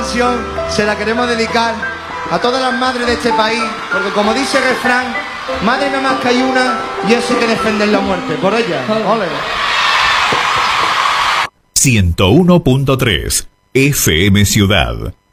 canción se la queremos dedicar a todas las madres de este país, porque como dice el refrán, madre nada más que hay una y eso hay que defender la muerte. Por ella, ole. 101.3 FM Ciudad.